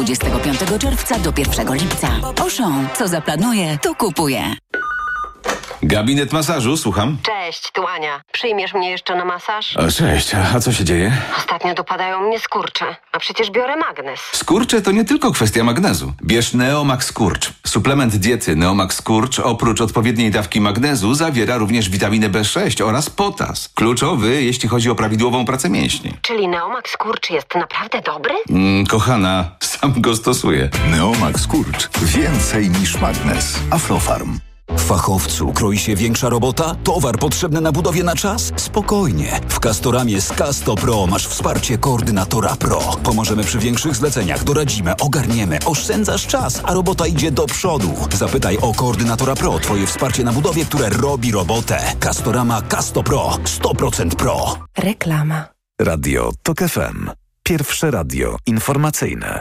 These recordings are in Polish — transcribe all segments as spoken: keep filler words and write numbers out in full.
dwudziestego piątego czerwca do pierwszego lipca. Auchan, co zaplanuje, to kupuje. Gabinet masażu, słucham. Cześć, tu Ania. Przyjmiesz mnie jeszcze na masaż? O, cześć, a co się dzieje? Ostatnio dopadają mnie skurcze, a przecież biorę magnes. Skurcze to nie tylko kwestia magnezu. Bierz Neomax Skurcz. Suplement diety Neomax Skurcz oprócz odpowiedniej dawki magnezu zawiera również witaminę B sześć oraz potas. Kluczowy, jeśli chodzi o prawidłową pracę mięśni. Czyli Neomax Skurcz jest naprawdę dobry? Mm, kochana, sam go stosuję. Neomax Skurcz. Więcej niż magnes. Aflofarm. Fachowcu kroi się większa robota? Towar potrzebny na budowie na czas? Spokojnie. W Castoramie z Casto Pro masz wsparcie koordynatora Pro. Pomożemy przy większych zleceniach, doradzimy, ogarniemy, oszczędzasz czas, a robota idzie do przodu. Zapytaj o koordynatora Pro, twoje wsparcie na budowie, które robi robotę. Castorama Casto Pro. sto procent Pro. Reklama. Radio Tok F M. Pierwsze radio informacyjne.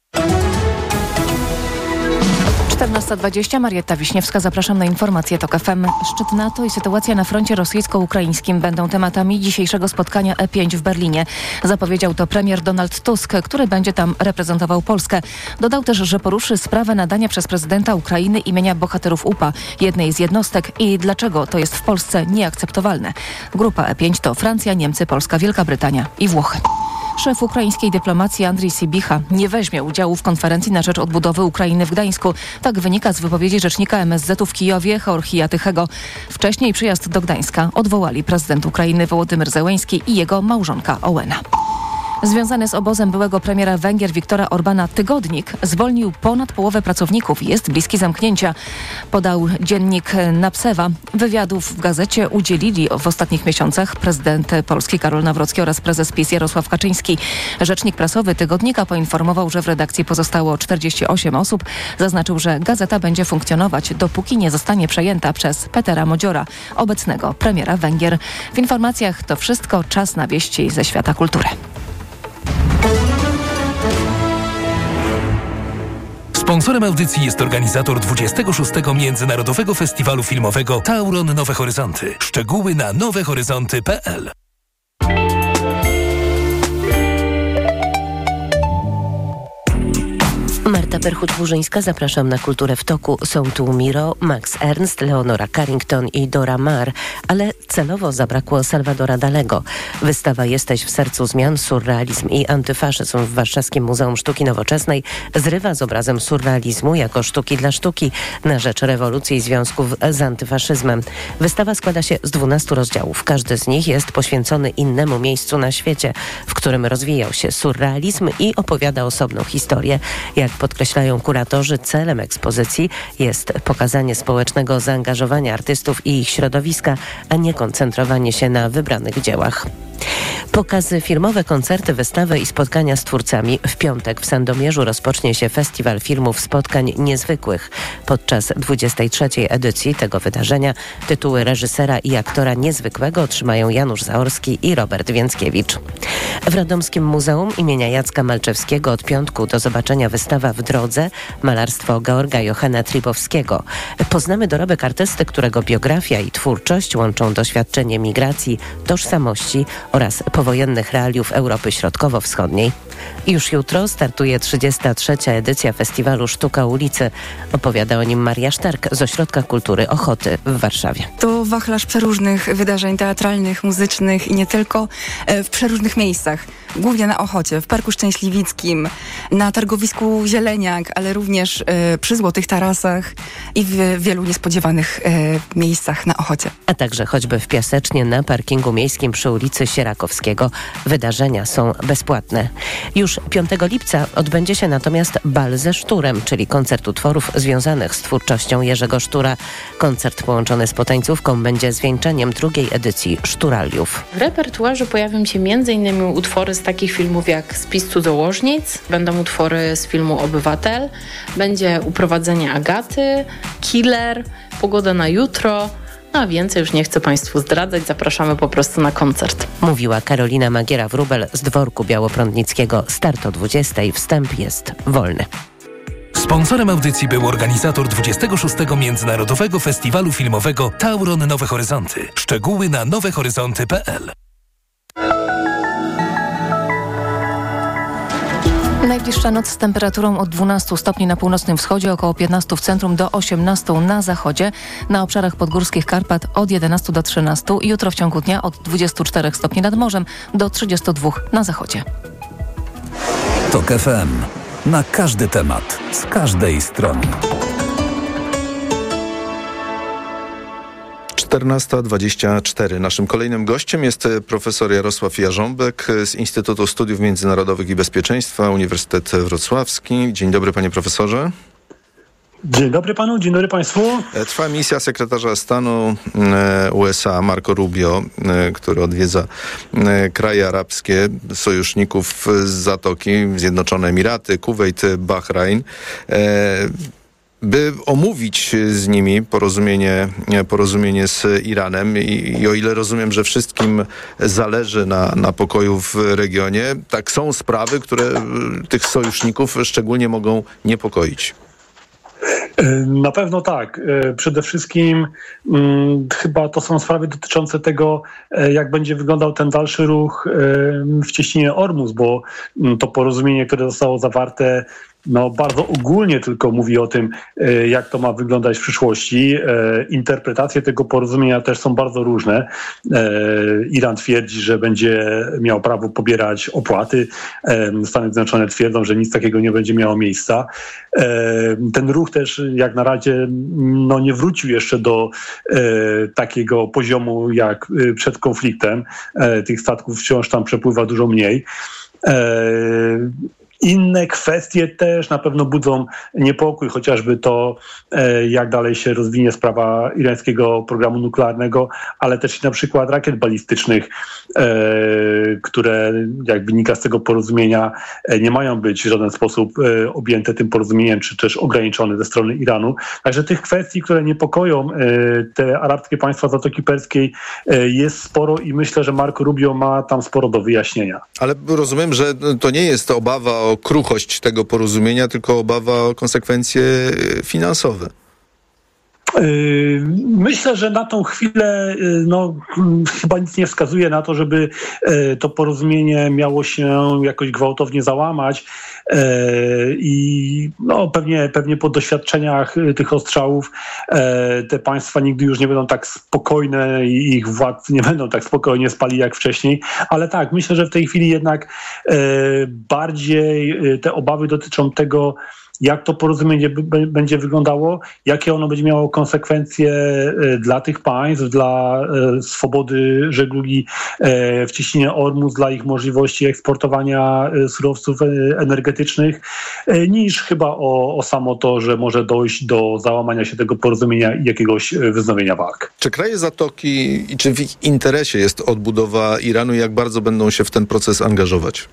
czternasta dwadzieścia, Marietta Wiśniewska, zapraszam na informacje Tok F M. Szczyt NATO i sytuacja na froncie rosyjsko-ukraińskim będą tematami dzisiejszego spotkania E pięć w Berlinie. Zapowiedział to premier Donald Tusk, który będzie tam reprezentował Polskę. Dodał też, że poruszy sprawę nadania przez prezydenta Ukrainy imienia bohaterów U P A, jednej z jednostek, i dlaczego to jest w Polsce nieakceptowalne. Grupa E pięć to Francja, Niemcy, Polska, Wielka Brytania i Włochy. Szef ukraińskiej dyplomacji Andrii Sybicha nie weźmie udziału w konferencji na rzecz odbudowy Ukrainy w Gdańsku. Tak wynika z wypowiedzi rzecznika M S Z u w Kijowie, Georgija Tychego. Wcześniej przyjazd do Gdańska odwołali prezydent Ukrainy Wołodymyr Zełenski i jego małżonka Ołena. Związany z obozem byłego premiera Węgier Viktora Orbana Tygodnik zwolnił ponad połowę pracowników i jest bliski zamknięcia, podał dziennik Napsewa. Wywiadów w gazecie udzielili w ostatnich miesiącach prezydent Polski Karol Nawrocki oraz prezes PiS Jarosław Kaczyński. Rzecznik prasowy Tygodnika poinformował, że w redakcji pozostało czterdzieści osiem osób. Zaznaczył, że gazeta będzie funkcjonować, dopóki nie zostanie przejęta przez Petera Modziora, obecnego premiera Węgier. W informacjach to wszystko. Czas na wieści ze świata kultury. Sponsorem audycji jest organizator dwudziestego szóstego Międzynarodowego Festiwalu Filmowego Tauron Nowe Horyzonty. Szczegóły na nowe horyzonty kropka p l. Marta Perchut-Burzyńska, zapraszam na Kulturę w toku. Są tu Miro, Max Ernst, Leonora Carrington i Dora Maar, ale celowo zabrakło Salvadora Dalego. Wystawa Jesteś w sercu zmian, surrealizm i antyfaszyzm w Warszawskim Muzeum Sztuki Nowoczesnej zrywa z obrazem surrealizmu jako sztuki dla sztuki na rzecz rewolucji i związków z antyfaszyzmem. Wystawa składa się z dwunastu rozdziałów. Każdy z nich jest poświęcony innemu miejscu na świecie, w którym rozwijał się surrealizm i opowiada osobną historię. Jak podkreślają kuratorzy, celem ekspozycji jest pokazanie społecznego zaangażowania artystów i ich środowiska, a nie koncentrowanie się na wybranych dziełach. Pokazy filmowe, koncerty, wystawy i spotkania z twórcami. W piątek w Sandomierzu rozpocznie się Festiwal Filmów Spotkań Niezwykłych. Podczas dwudziestej trzeciej edycji tego wydarzenia tytuły reżysera i aktora niezwykłego otrzymają Janusz Zaorski i Robert Więckiewicz. W Radomskim Muzeum imienia Jacka Malczewskiego od piątku do zobaczenia wystawa W drodze, malarstwo Georga Johanna Tribowskiego. Poznamy dorobek artysty, którego biografia i twórczość łączą doświadczenie migracji, tożsamości oraz powojennych realiów Europy Środkowo-Wschodniej. Już jutro startuje trzydziesta trzecia edycja Festiwalu Sztuka ulicy. Opowiada o nim Maria Sztark z Ośrodka Kultury Ochoty w Warszawie. To wachlarz przeróżnych wydarzeń teatralnych, muzycznych i nie tylko, w przeróżnych miejscach. Głównie na Ochocie, w Parku Szczęśliwickim, na targowisku Zieleniak, ale również e, przy Złotych Tarasach i w wielu niespodziewanych e, miejscach na Ochocie. A także choćby w Piasecznie na parkingu miejskim przy ulicy Sierakowskiego. Wydarzenia są bezpłatne. Już piątego lipca odbędzie się natomiast Bal ze Szturem, czyli koncert utworów związanych z twórczością Jerzego Sztura. Koncert połączony z potańcówką będzie zwieńczeniem drugiej edycji Szturaliów. W repertuarze pojawią się między innymi utwory z takich filmów jak Spis cudzołożnic, będą utwory z filmu Obywatel, będzie Uprowadzenie Agaty, Killer, Pogoda na jutro. No a więcej już nie chcę Państwu zdradzać, zapraszamy po prostu na koncert. Mówiła Karolina Magiera-Wróbel z Dworku Białoprądnickiego. Start o dwudziestej, wstęp jest wolny. Sponsorem audycji był organizator dwudziestego szóstego Międzynarodowego Festiwalu Filmowego Tauron Nowe Horyzonty. Szczegóły na nowe horyzonty kropka p l. Najbliższa noc z temperaturą od dwunastu stopni na północnym wschodzie, około piętnastu w centrum, do osiemnastu na zachodzie. Na obszarach podgórskich Karpat od jedenastu do trzynastu. Jutro w ciągu dnia od dwudziestu czterech stopni nad morzem do trzydziestu dwóch na zachodzie. TOK F M. Na każdy temat, z każdej strony. czternasta dwadzieścia cztery. Naszym kolejnym gościem jest profesor Jarosław Jarząbek z Instytutu Studiów Międzynarodowych i Bezpieczeństwa, Uniwersytet Wrocławski. Dzień dobry, panie profesorze. Dzień dobry panu, dzień dobry państwu. Trwa misja sekretarza stanu U S A Marco Rubio, który odwiedza kraje arabskie, sojuszników z Zatoki, Zjednoczone Emiraty, Kuwejt, Bahrajn, by omówić z nimi porozumienie, porozumienie z Iranem. I, i o ile rozumiem, że wszystkim zależy na, na pokoju w regionie, tak są sprawy, które tych sojuszników szczególnie mogą niepokoić. Na pewno tak. Przede wszystkim hmm, chyba to są sprawy dotyczące tego, jak będzie wyglądał ten dalszy ruch w cieśninie Ormus, bo to porozumienie, które zostało zawarte, no bardzo ogólnie tylko mówi o tym, jak to ma wyglądać w przyszłości. Interpretacje tego porozumienia też są bardzo różne. Iran twierdzi, że będzie miał prawo pobierać opłaty. Stany Zjednoczone twierdzą, że nic takiego nie będzie miało miejsca. Ten ruch też jak na razie no, nie wrócił jeszcze do takiego poziomu jak przed konfliktem. Tych statków wciąż tam przepływa dużo mniej. Inne kwestie też na pewno budzą niepokój, chociażby to, jak dalej się rozwinie sprawa irańskiego programu nuklearnego, ale też i na przykład rakiet balistycznych, które, jak wynika z tego porozumienia, nie mają być w żaden sposób objęte tym porozumieniem, czy też ograniczone ze strony Iranu. Także tych kwestii, które niepokoją te arabskie państwa Zatoki Perskiej, jest sporo i myślę, że Marco Rubio ma tam sporo do wyjaśnienia. Ale rozumiem, że to nie jest obawa o kruchość tego porozumienia, tylko obawa o konsekwencje finansowe. Myślę, że na tą chwilę no, chyba nic nie wskazuje na to, żeby to porozumienie miało się jakoś gwałtownie załamać i no, pewnie, pewnie po doświadczeniach tych ostrzałów te państwa nigdy już nie będą tak spokojne i ich władcy nie będą tak spokojnie spali jak wcześniej, ale tak, myślę, że w tej chwili jednak bardziej te obawy dotyczą tego, jak to porozumienie b- będzie wyglądało, jakie ono będzie miało konsekwencje dla tych państw, dla e, swobody żeglugi e, w cieśninie Ormus, dla ich możliwości eksportowania e, surowców e, energetycznych, e, niż chyba o, o samo to, że może dojść do załamania się tego porozumienia i jakiegoś wznowienia walk. Czy kraje Zatoki i czy w ich interesie jest odbudowa Iranu i jak bardzo będą się w ten proces angażować?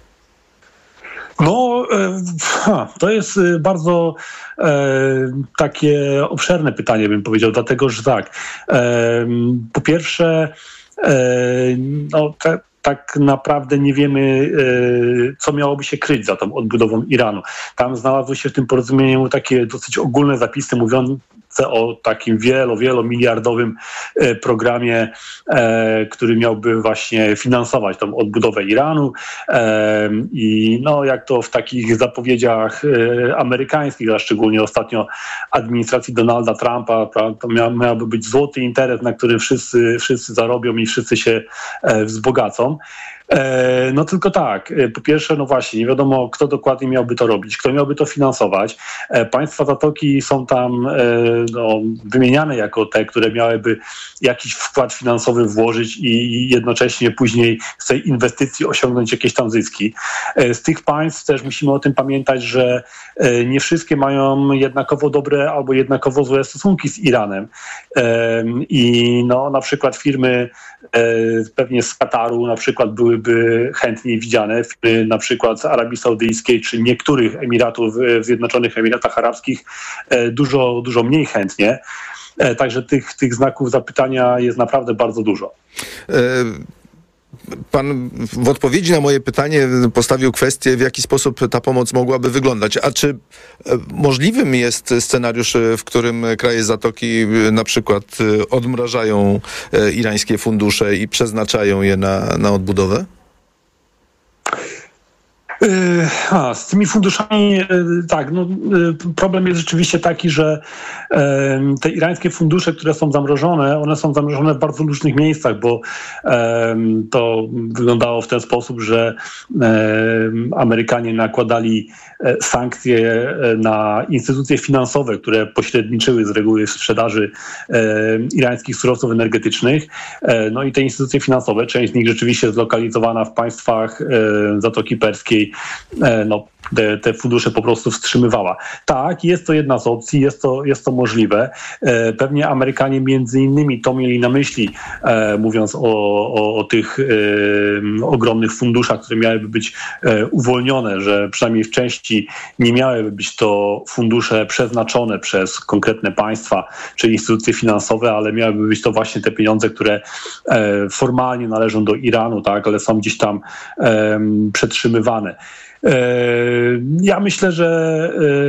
No, e, to jest bardzo e, takie obszerne pytanie, bym powiedział, dlatego, że tak, e, po pierwsze, e, no, te, tak naprawdę nie wiemy, e, co miałoby się kryć za tą odbudową Iranu. Tam znalazły się w tym porozumieniu takie dosyć ogólne zapisy mówiące o takim wielo, wielomiliardowym programie, e, który miałby właśnie finansować tą odbudowę Iranu e, i no jak to w takich zapowiedziach e, amerykańskich, a szczególnie ostatnio administracji Donalda Trumpa, to mia, miałby być złoty interes, na którym wszyscy, wszyscy zarobią i wszyscy się e, wzbogacą. No tylko tak, po pierwsze, no właśnie, nie wiadomo, kto dokładnie miałby to robić, kto miałby to finansować. Państwa Zatoki są tam no, wymieniane jako te, które miałyby jakiś wkład finansowy włożyć i jednocześnie później z tej inwestycji osiągnąć jakieś tam zyski. Z tych państw też musimy o tym pamiętać, że nie wszystkie mają jednakowo dobre albo jednakowo złe stosunki z Iranem. I no, na przykład firmy pewnie z Kataru na przykład byłyby chętniej widziane, firmy na przykład z Arabii Saudyjskiej czy niektórych Emiratów w Zjednoczonych Emiratach Arabskich dużo, dużo mniej chętnie. Także tych, tych znaków zapytania jest naprawdę bardzo dużo. Pan w odpowiedzi na moje pytanie postawił kwestię, w jaki sposób ta pomoc mogłaby wyglądać. A czy możliwym jest scenariusz, w którym kraje Zatoki na przykład odmrażają irańskie fundusze i przeznaczają je na, na odbudowę? A, z tymi funduszami, tak, no, problem jest rzeczywiście taki, że te irańskie fundusze, które są zamrożone, one są zamrożone w bardzo różnych miejscach, bo to wyglądało w ten sposób, że Amerykanie nakładali sankcje na instytucje finansowe, które pośredniczyły z reguły w sprzedaży irańskich surowców energetycznych. No i te instytucje finansowe, część z nich rzeczywiście zlokalizowana w państwach Zatoki Perskiej, no, te, te fundusze po prostu wstrzymywała. Tak, jest to jedna z opcji, jest to, jest to możliwe. Pewnie Amerykanie między innymi to mieli na myśli, mówiąc o, o, o tych e, ogromnych funduszach, które miałyby być e, uwolnione, że przynajmniej w części nie miałyby być to fundusze przeznaczone przez konkretne państwa czy instytucje finansowe, ale miałyby być to właśnie te pieniądze, które e, formalnie należą do Iranu, tak, ale są gdzieś tam e, przetrzymywane. Ja myślę, że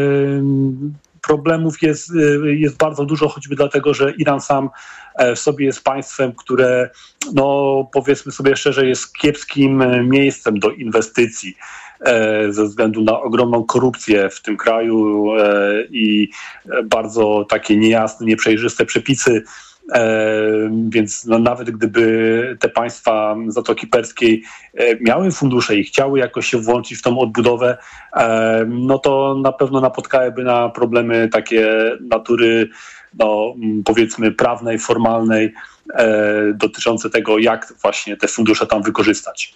problemów jest, jest bardzo dużo, choćby dlatego, że Iran sam w sobie jest państwem, które, no powiedzmy sobie szczerze, jest kiepskim miejscem do inwestycji ze względu na ogromną korupcję w tym kraju i bardzo takie niejasne, nieprzejrzyste przepisy. E, więc no, nawet gdyby te państwa Zatoki Perskiej e, miały fundusze i chciały jakoś się włączyć w tą odbudowę, e, no to na pewno napotkałyby na problemy takie natury, no, powiedzmy prawnej, formalnej, e, dotyczące tego, jak właśnie te fundusze tam wykorzystać.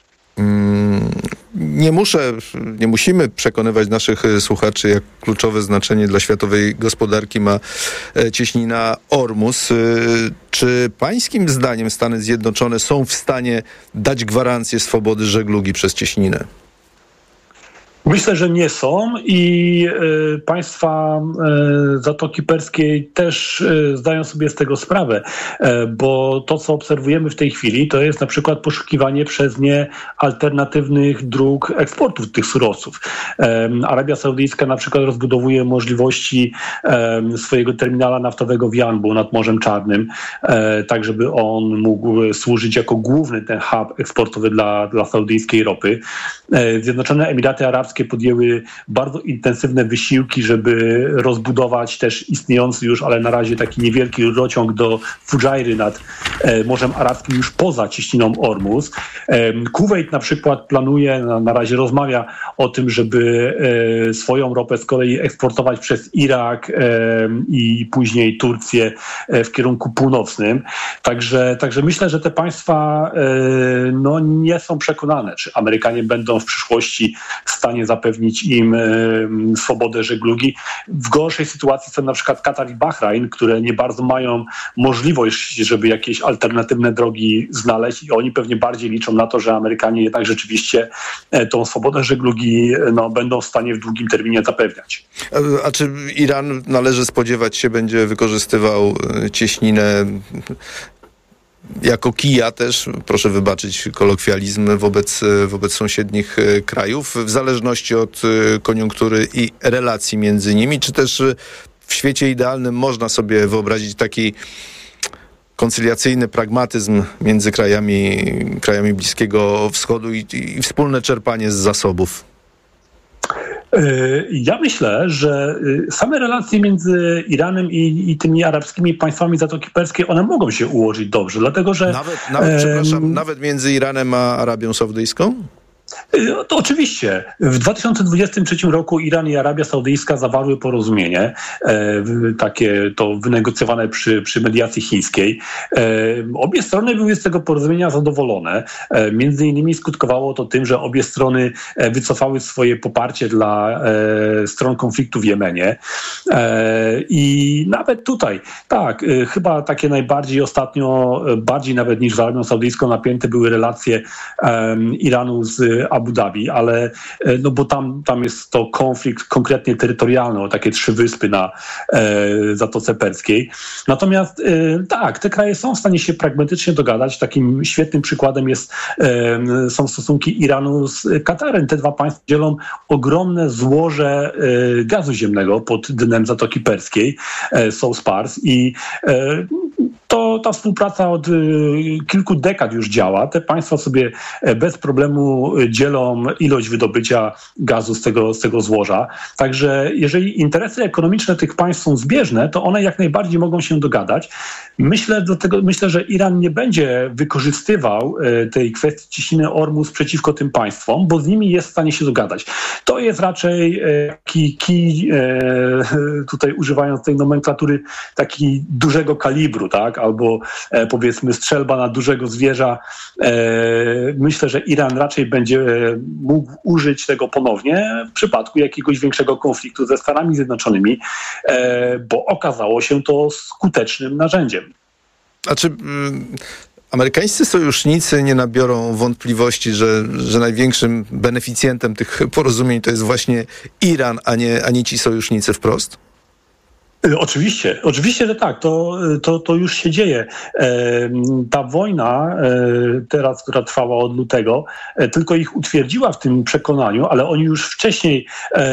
Nie muszę, nie musimy przekonywać naszych słuchaczy, jak kluczowe znaczenie dla światowej gospodarki ma cieśnina Ormus. Czy pańskim zdaniem Stany Zjednoczone są w stanie dać gwarancję swobody żeglugi przez cieśninę? Myślę, że nie są i y, państwa y, Zatoki Perskiej też y, zdają sobie z tego sprawę, y, bo to, co obserwujemy w tej chwili, to jest na przykład poszukiwanie przez nie alternatywnych dróg eksportu tych surowców. Y, Arabia Saudyjska na przykład rozbudowuje możliwości y, swojego terminala naftowego w Janbu nad Morzem Czarnym, y, tak żeby on mógł służyć jako główny ten hub eksportowy dla, dla saudyjskiej ropy. Y, Zjednoczone Emiraty Arabskie podjęły bardzo intensywne wysiłki, żeby rozbudować też istniejący już, ale na razie taki niewielki rurociąg do Fudżajry nad e, Morzem Arabskim już poza cieśniną Ormus. E, Kuwejt na przykład planuje, na, na razie rozmawia o tym, żeby e, swoją ropę z kolei eksportować przez Irak e, i później Turcję e, w kierunku północnym. Także, także myślę, że te państwa e, no, nie są przekonane, czy Amerykanie będą w przyszłości w stanie zapewnić im y, swobodę żeglugi. W gorszej sytuacji są na przykład Katar i Bahrajn, które nie bardzo mają możliwość, żeby jakieś alternatywne drogi znaleźć i oni pewnie bardziej liczą na to, że Amerykanie jednak rzeczywiście e, tą swobodę żeglugi no, będą w stanie w długim terminie zapewniać. A, a czy Iran, należy spodziewać się, będzie wykorzystywał cieśninę jako kija też, proszę wybaczyć kolokwializm, wobec, wobec sąsiednich krajów, w zależności od koniunktury i relacji między nimi, czy też w świecie idealnym można sobie wyobrazić taki koncyliacyjny pragmatyzm między krajami, krajami Bliskiego Wschodu i, i wspólne czerpanie z zasobów? Ja myślę, że same relacje między Iranem i, i tymi arabskimi państwami Zatoki Perskiej, one mogą się ułożyć dobrze, dlatego że... Nawet, nawet um, przepraszam, nawet między Iranem a Arabią Saudyjską? To oczywiście. W dwa tysiące dwudziestym trzecim roku Iran i Arabia Saudyjska zawarły porozumienie, e, takie to wynegocjowane przy, przy mediacji chińskiej. E, obie strony były z tego porozumienia zadowolone. E, między innymi skutkowało to tym, że obie strony wycofały swoje poparcie dla e, stron konfliktu w Jemenie. E, I nawet tutaj, tak, e, chyba takie najbardziej ostatnio, bardziej nawet niż z Arabią Saudyjską napięte były relacje e, Iranu z Abu Dhabi, ale no bo tam, tam jest to konflikt konkretnie terytorialny, o takie trzy wyspy na e, Zatoce Perskiej. Natomiast e, tak, te kraje są w stanie się pragmatycznie dogadać. Takim świetnym przykładem jest, e, są stosunki Iranu z Katarem. Te dwa państwa dzielą ogromne złoże e, gazu ziemnego pod dnem Zatoki Perskiej, e, South Pars i e, to ta współpraca od kilku dekad już działa. Te państwa sobie bez problemu dzielą ilość wydobycia gazu z tego, z tego złoża. Także jeżeli interesy ekonomiczne tych państw są zbieżne, to one jak najbardziej mogą się dogadać. Myślę, do tego, myślę, że Iran nie będzie wykorzystywał tej kwestii ciśniny Ormus przeciwko tym państwom, bo z nimi jest w stanie się dogadać. To jest raczej taki kij, tutaj używając tej nomenklatury, taki dużego kalibru, tak? Albo powiedzmy strzelba na dużego zwierza. Myślę, że Iran raczej będzie mógł użyć tego ponownie w przypadku jakiegoś większego konfliktu ze Stanami Zjednoczonymi, bo okazało się to skutecznym narzędziem. A czy mm, amerykańscy sojusznicy nie nabiorą wątpliwości, że, że największym beneficjentem tych porozumień to jest właśnie Iran, a nie, a nie ci sojusznicy wprost? Oczywiście, oczywiście, że tak, to, to, to już się dzieje. Ta wojna teraz, która trwała od lutego, tylko ich utwierdziła w tym przekonaniu, ale oni już wcześniej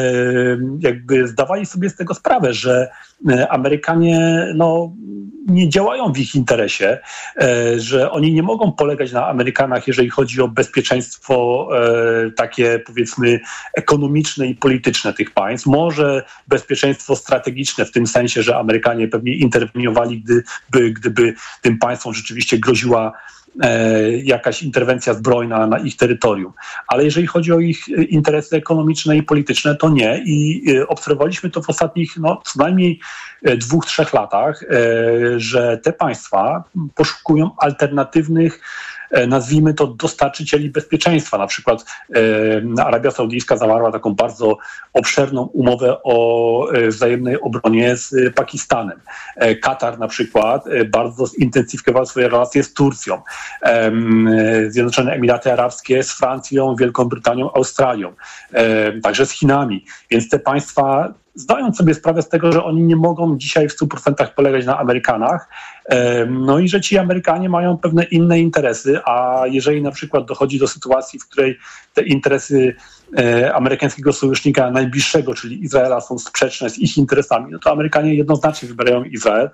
jakby zdawali sobie z tego sprawę, że Amerykanie no, nie działają w ich interesie, że oni nie mogą polegać na Amerykanach, jeżeli chodzi o bezpieczeństwo takie powiedzmy ekonomiczne i polityczne tych państw. Może bezpieczeństwo strategiczne w tym sensie, że Amerykanie pewnie interweniowali, gdyby, gdyby tym państwom rzeczywiście groziła jakaś interwencja zbrojna na ich terytorium. Ale jeżeli chodzi o ich interesy ekonomiczne i polityczne, to nie. I obserwowaliśmy to w ostatnich no, co najmniej dwóch, trzech latach, że te państwa poszukują alternatywnych, nazwijmy to, dostarczycieli bezpieczeństwa. Na przykład e, Arabia Saudyjska zawarła taką bardzo obszerną umowę o e, wzajemnej obronie z Pakistanem. E, Katar na przykład e, bardzo zintensyfikował swoje relacje z Turcją. E, Zjednoczone Emiraty Arabskie z Francją, Wielką Brytanią, Australią. E, także z Chinami. Więc te państwa, zdając sobie sprawę z tego, że oni nie mogą dzisiaj w stu procentach polegać na Amerykanach, no i że ci Amerykanie mają pewne inne interesy, a jeżeli na przykład dochodzi do sytuacji, w której te interesy amerykańskiego sojusznika najbliższego, czyli Izraela, są sprzeczne z ich interesami, no to Amerykanie jednoznacznie wybierają Izrael.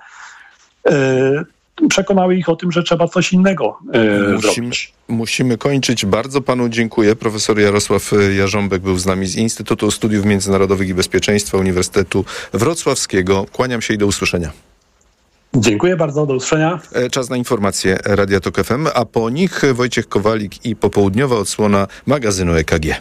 Przekonały ich o tym, że trzeba coś innego e, musimy, zrobić. Musimy kończyć. Bardzo panu dziękuję. Profesor Jarosław Jarząbek był z nami z Instytutu Studiów Międzynarodowych i Bezpieczeństwa Uniwersytetu Wrocławskiego. Kłaniam się i do usłyszenia. Dziękuję bardzo, do usłyszenia. Czas na informacje Radia Tok F M, a po nich Wojciech Kowalik i popołudniowa odsłona magazynu E K G.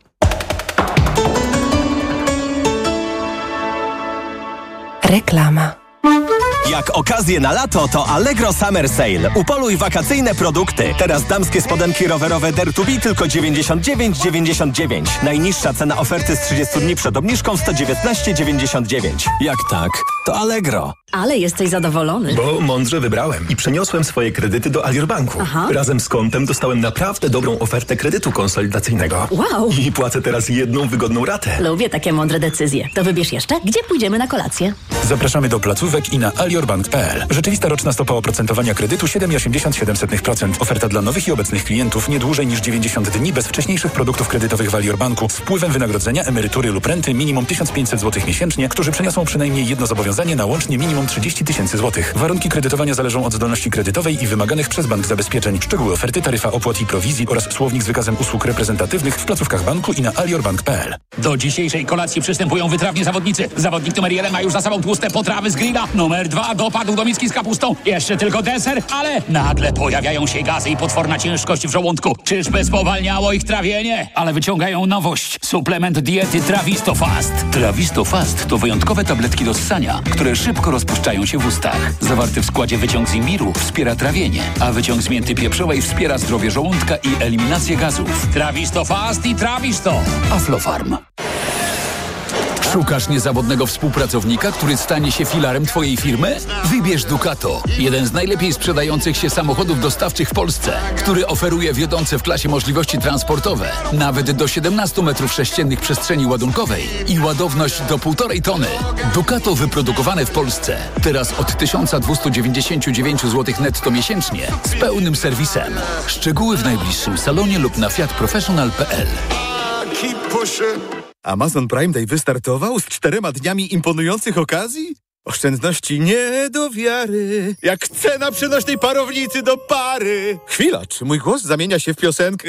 Reklama. Jak okazję na lato, to Allegro Summer Sale. Upoluj wakacyjne produkty. Teraz damskie spodenki rowerowe Dare to Be tylko dziewięćdziesiąt dziewięć dziewięćdziesiąt dziewięć. Najniższa cena oferty z trzydziestu dni przed obniżką sto dziewiętnaście dziewięćdziesiąt dziewięć. Jak tak? To Allegro. Ale jesteś zadowolony. Bo mądrze wybrałem i przeniosłem swoje kredyty do Alior Banku. Aha. Razem z kontem dostałem naprawdę dobrą ofertę kredytu konsolidacyjnego. Wow. I płacę teraz jedną wygodną ratę. Lubię takie mądre decyzje. To wybierz jeszcze, gdzie pójdziemy na kolację. Zapraszamy do placówek i na aliorbank kropka p l. Rzeczywista roczna stopa oprocentowania kredytu siedem przecinek osiemdziesiąt siedem procent. Oferta dla nowych i obecnych klientów nie dłużej niż dziewięćdziesiąt dni bez wcześniejszych produktów kredytowych w Alior Banku z wpływem wynagrodzenia, emerytury lub renty minimum tysiąc pięćset złotych miesięcznie, którzy przeniosą przynajmniej jedno zobowiązanie na łącznie minimum trzydzieści tysięcy złotych. Warunki kredytowania zależą od zdolności kredytowej i wymaganych przez bank zabezpieczeń. Szczegóły oferty, taryfa opłat i prowizji oraz słownik z wykazem usług reprezentatywnych w placówkach banku i na aliorbank kropka p l. Do dzisiejszej kolacji przystępują wytrawni zawodnicy. Zawodnik numer jeden ma już za sobą tłuste potrawy z grilla. Numer dwa dopadł do miski z kapustą. Jeszcze tylko deser, ale nagle pojawiają się gazy i potworna ciężkość w żołądku. Czyżby spowalniało ich trawienie? Ale wyciągają nowość. Suplement diety Trawisto Fast. Trawisto Fast to wyjątkowe tabletki do ssania, które szybko rozpuszczają się w ustach. Zawarty w składzie wyciąg z imbiru wspiera trawienie, a wyciąg z mięty pieprzowej wspiera zdrowie żołądka i eliminację gazów. Trawisto Fast i Trawisto. Aflofarm. Szukasz niezawodnego współpracownika, który stanie się filarem Twojej firmy? Wybierz Ducato, jeden z najlepiej sprzedających się samochodów dostawczych w Polsce, który oferuje wiodące w klasie możliwości transportowe, nawet do siedemnaście metrów sześciennych przestrzeni ładunkowej i ładowność do półtorej tony. Ducato wyprodukowane w Polsce. Teraz od tysiąc dwieście dziewięćdziesiąt dziewięć złotych netto miesięcznie z pełnym serwisem. Szczegóły w najbliższym salonie lub na fiat professional kropka p l. Amazon Prime Day wystartował z czterema dniami imponujących okazji? Oszczędności nie do wiary, jak cena przenośnej parownicy do pary. Chwila, czy mój głos zamienia się w piosenkę?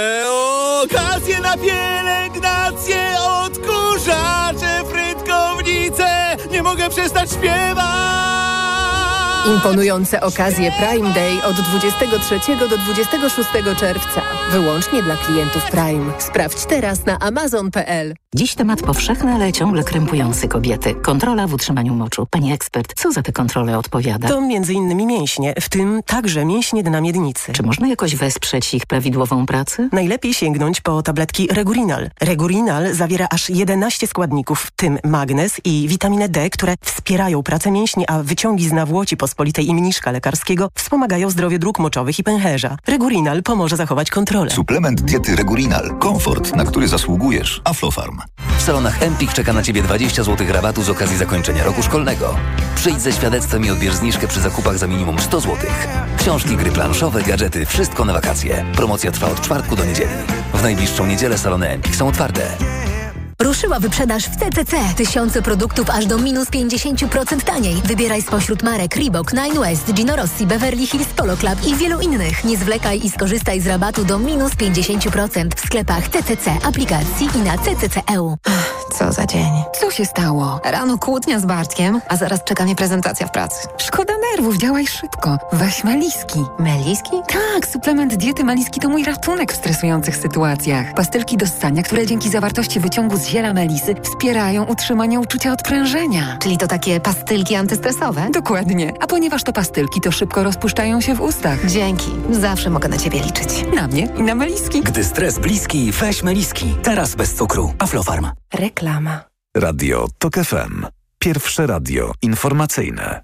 Okazje na pielęgnację, odkurzacze, frytkownice, nie mogę przestać śpiewać. Imponujące okazje Prime Day od dwudziestego trzeciego do dwudziestego szóstego czerwca. Wyłącznie dla klientów Prime. Sprawdź teraz na amazon kropka p l. Dziś temat powszechny, ale ciągle krępujący kobiety. Kontrola w utrzymaniu moczu. Pani ekspert, co za te kontrole odpowiada? To między innymi mięśnie, w tym także mięśnie dna miednicy. Czy można jakoś wesprzeć ich prawidłową pracę? Najlepiej sięgnąć po tabletki Regurinal. Regurinal zawiera aż jedenaście składników, w tym magnez i witaminę D, które wspierają pracę mięśni, a wyciągi z nawłoci pospolitej i mniszka lekarskiego wspomagają zdrowie dróg moczowych i pęcherza. Regurinal pomoże zachować kontrolę. Suplement diety Regurinal. Komfort, na który zasługujesz. Aflofarm. W salonach Empik czeka na Ciebie dwadzieścia złotych rabatu z okazji zakończenia roku szkolnego. Przyjdź ze świadectwem i odbierz zniżkę przy zakupach za minimum sto złotych. Książki, gry planszowe, gadżety, wszystko na wakacje. Promocja trwa od czwartku do niedzieli. W najbliższą niedzielę salony Empik są otwarte. Ruszyła wyprzedaż w C C C. Tysiące produktów aż do minus pięćdziesiąt procent taniej. Wybieraj spośród marek Reebok, Nine West, Gino Rossi, Beverly Hills Polo Club i wielu innych. Nie zwlekaj i skorzystaj z rabatu do minus pięćdziesiąt procent w sklepach C C C, aplikacji i na c c c kropka e u. Co za dzień. Co się stało? Rano kłótnia z Bartkiem, a zaraz czeka mnie prezentacja w pracy. Szkoda nerwów, działaj szybko. Weź Meliski. Meliski? Tak, suplement diety Meliski to mój ratunek w stresujących sytuacjach. Pastylki do ssania, które dzięki zawartości wyciągu z ziela melisy wspierają utrzymanie uczucia odprężenia. Czyli to takie pastylki antystresowe? Dokładnie. A ponieważ to pastylki, to szybko rozpuszczają się w ustach. Dzięki. Zawsze mogę na Ciebie liczyć. Na mnie i na Meliski. Gdy stres bliski, weź Meliski. Teraz bez cukru. Aflofarm. Reklama. Radio Tok F M. Pierwsze radio informacyjne.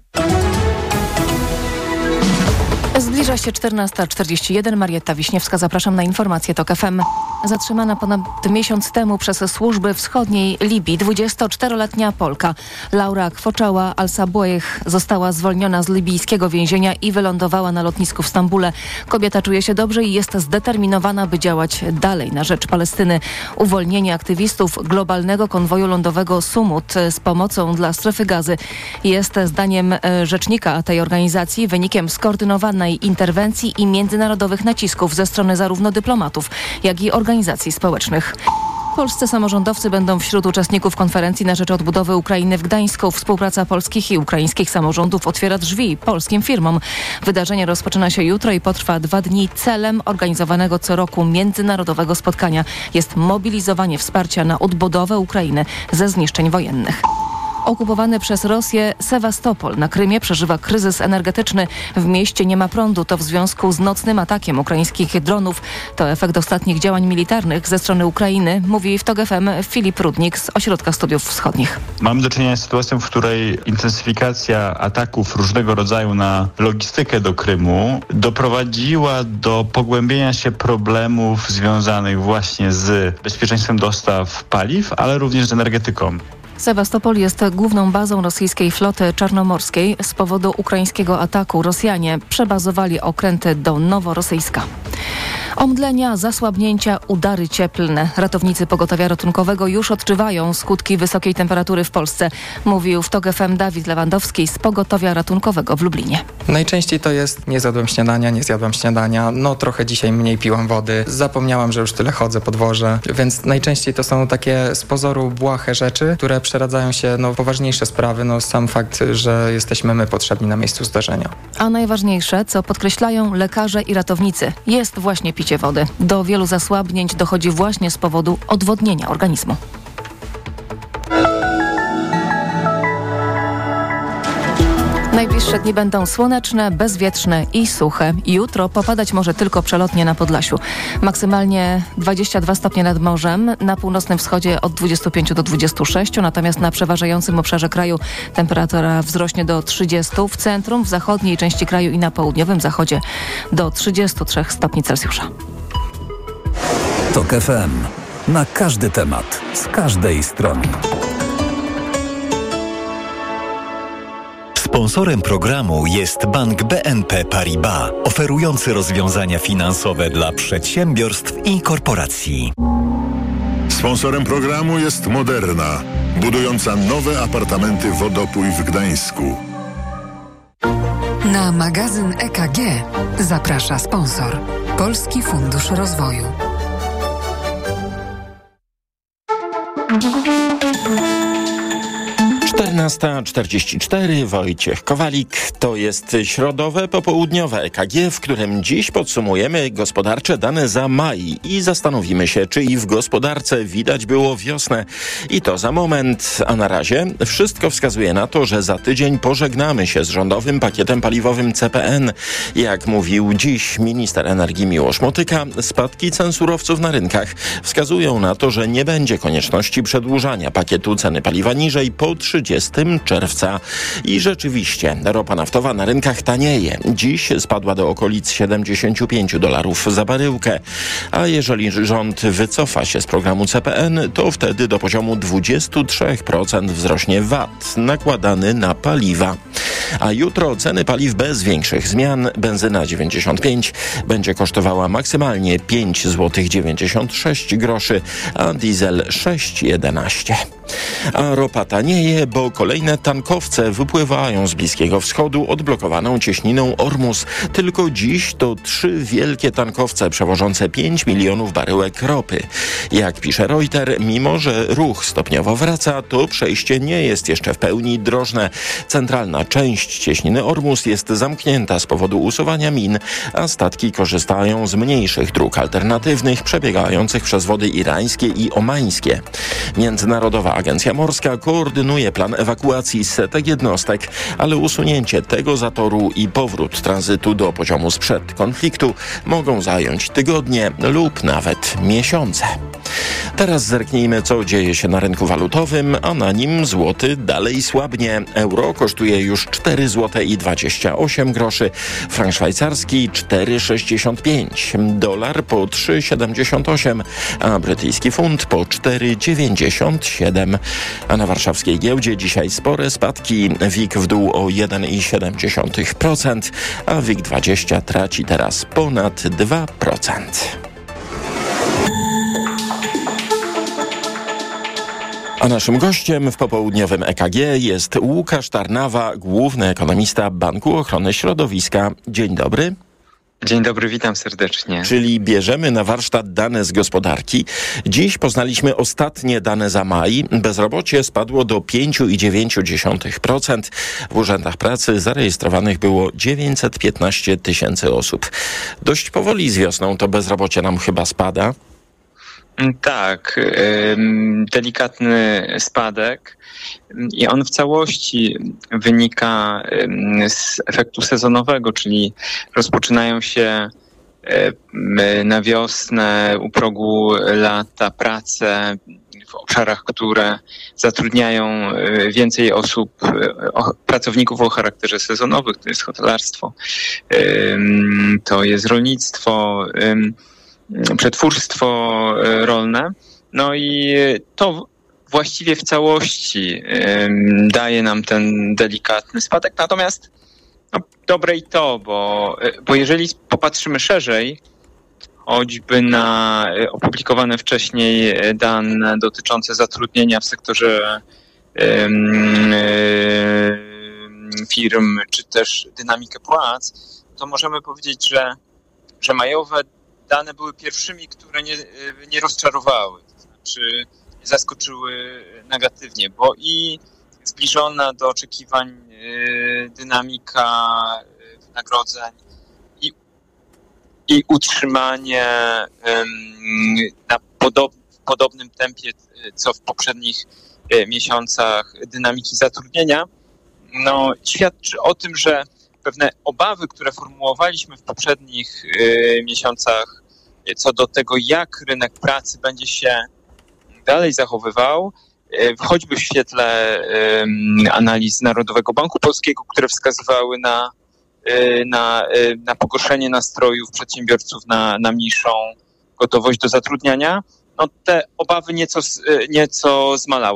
Zbliża się czternasta czterdzieści jeden. Marietta Wiśniewska, zapraszam na informacje Tok F M. Zatrzymana ponad miesiąc temu przez służby wschodniej Libii dwudziestoczteroletnia Polka Laura Kwoczała Al-Sabojeh została zwolniona z libijskiego więzienia i wylądowała na lotnisku w Stambule. Kobieta czuje się dobrze i jest zdeterminowana, by działać dalej na rzecz Palestyny. Uwolnienie aktywistów globalnego konwoju lądowego Sumut z pomocą dla strefy Gazy jest zdaniem rzecznika tej organizacji wynikiem skoordynowanej interwencji i międzynarodowych nacisków ze strony zarówno dyplomatów, jak i organizacji społecznych. Polscy samorządowcy będą wśród uczestników konferencji na rzecz odbudowy Ukrainy w Gdańsku. Współpraca polskich i ukraińskich samorządów otwiera drzwi polskim firmom. Wydarzenie rozpoczyna się jutro i potrwa dwa dni. Celem organizowanego co roku międzynarodowego spotkania jest mobilizowanie wsparcia na odbudowę Ukrainy ze zniszczeń wojennych. Okupowany przez Rosję Sewastopol na Krymie przeżywa kryzys energetyczny. W mieście nie ma prądu. To w związku z nocnym atakiem ukraińskich dronów. To efekt ostatnich działań militarnych ze strony Ukrainy, mówi w Tok F M Filip Rudnik z Ośrodka Studiów Wschodnich. Mamy do czynienia z sytuacją, w której intensyfikacja ataków różnego rodzaju na logistykę do Krymu doprowadziła do pogłębienia się problemów związanych właśnie z bezpieczeństwem dostaw paliw, ale również z energetyką. Sewastopol jest główną bazą rosyjskiej floty czarnomorskiej. Z powodu ukraińskiego ataku Rosjanie przebazowali okręty do Noworosyjska. Omdlenia, zasłabnięcia, udary cieplne. Ratownicy pogotowia ratunkowego już odczuwają skutki wysokiej temperatury w Polsce, mówił w Tok F M Dawid Lewandowski z pogotowia ratunkowego w Lublinie. Najczęściej to jest nie zjadłem śniadania, nie zjadłem śniadania, no trochę dzisiaj mniej piłam wody, zapomniałam, że już tyle chodzę po dworze, więc najczęściej to są takie z pozoru błahe rzeczy, które przeradzają się no, w poważniejsze sprawy, no sam fakt, że jesteśmy my potrzebni na miejscu zdarzenia. A najważniejsze, co podkreślają lekarze i ratownicy, jest właśnie picie wody. Do wielu zasłabnięć dochodzi właśnie z powodu odwodnienia organizmu. Najbliższe dni będą słoneczne, bezwietrzne i suche. Jutro popadać może tylko przelotnie na Podlasiu. Maksymalnie dwadzieścia dwa stopnie nad morzem, na północnym wschodzie od dwudziestu pięciu do dwudziestu sześciu, natomiast na przeważającym obszarze kraju temperatura wzrośnie do trzydziestu, w centrum, w zachodniej części kraju i na południowym zachodzie do trzydziestu trzech stopni Celsjusza. Tok F M. Na każdy temat, z każdej strony. Sponsorem programu jest Bank B N P Paribas, oferujący rozwiązania finansowe dla przedsiębiorstw i korporacji. Sponsorem programu jest Moderna, budująca nowe apartamenty Wodopój w Gdańsku. Na magazyn E K G zaprasza sponsor Polski Fundusz Rozwoju. czternasta czterdzieści cztery, Wojciech Kowalik. To jest środowe popołudniowe E K G, w którym dziś podsumujemy gospodarcze dane za maj i zastanowimy się, czy i w gospodarce widać było wiosnę. I to za moment. A na razie wszystko wskazuje na to, że za tydzień pożegnamy się z rządowym pakietem paliwowym C P N. Jak mówił dziś minister energii Miłosz Motyka, spadki cen surowców na rynkach wskazują na to, że nie będzie konieczności przedłużania pakietu ceny paliwa niżej po trzydziestego czerwca. I rzeczywiście ropa naftowa na rynkach tanieje. Dziś spadła do okolic siedemdziesiąt pięć dolarów za baryłkę. A jeżeli rząd wycofa się z programu C P N, to wtedy do poziomu dwadzieścia trzy procent wzrośnie V A T nakładany na paliwa. A jutro ceny paliw bez większych zmian. Benzyna dziewięćdziesiąt pięć będzie kosztowała maksymalnie pięć złotych dziewięćdziesiąt sześć groszy, a diesel sześć jedenaście. A ropa tanieje, bo kolejne tankowce wypływają z Bliskiego Wschodu odblokowaną cieśniną Ormus. Tylko dziś to trzy wielkie tankowce przewożące pięć milionów baryłek ropy. Jak pisze Reuters, mimo że ruch stopniowo wraca, to przejście nie jest jeszcze w pełni drożne. Centralna część cieśniny Ormus jest zamknięta z powodu usuwania min, a statki korzystają z mniejszych dróg alternatywnych przebiegających przez wody irańskie i omańskie. Międzynarodowa Agencja Morska koordynuje plan ewakuacji setek jednostek, ale usunięcie tego zatoru i powrót tranzytu do poziomu sprzed konfliktu mogą zająć tygodnie lub nawet miesiące. Teraz zerknijmy, co dzieje się na rynku walutowym, a na nim złoty dalej słabnie. Euro kosztuje już cztery złote i dwadzieścia osiem groszy, frank szwajcarski cztery sześćdziesiąt pięć, dolar po trzy siedemdziesiąt osiem, a brytyjski funt po cztery dziewięćdziesiąt siedem. A na warszawskiej giełdzie dzisiaj spore spadki. W I K w dół o jeden przecinek siedem procent, a W I K dwadzieścia traci teraz ponad dwa procent. A naszym gościem w popołudniowym E K G jest Łukasz Tarnawa, główny ekonomista Banku Ochrony Środowiska. Dzień dobry. Dzień dobry, witam serdecznie. Czyli bierzemy na warsztat dane z gospodarki. Dziś poznaliśmy ostatnie dane za maj. Bezrobocie spadło do pięć przecinek dziewięć procent. W urzędach pracy zarejestrowanych było dziewięćset piętnaście tysięcy osób. Dość powoli z wiosną to bezrobocie nam chyba spada. Tak, delikatny spadek i on w całości wynika z efektu sezonowego, czyli rozpoczynają się na wiosnę u progu lata prace w obszarach, które zatrudniają więcej osób, pracowników o charakterze sezonowym, to jest hotelarstwo, to jest rolnictwo, przetwórstwo rolne. No i to właściwie w całości ym, daje nam ten delikatny spadek. Natomiast no, dobre i to, bo, bo jeżeli popatrzymy szerzej, choćby na opublikowane wcześniej dane dotyczące zatrudnienia w sektorze ym, ym, firm, czy też dynamikę płac, to możemy powiedzieć, że, że majowe dane były pierwszymi, które nie, nie rozczarowały, to znaczy nie zaskoczyły negatywnie, bo i zbliżona do oczekiwań dynamika wynagrodzeń i, i utrzymanie na podob, w podobnym tempie, co w poprzednich miesiącach dynamiki zatrudnienia, no, świadczy o tym, że pewne obawy, które formułowaliśmy w poprzednich y, miesiącach co do tego, jak rynek pracy będzie się dalej zachowywał, y, choćby w świetle y, analiz Narodowego Banku Polskiego, które wskazywały na, y, na, y, na pogorszenie nastrojów przedsiębiorców, na, na mniejszą gotowość do zatrudniania, no te obawy nieco, y, nieco zmalały.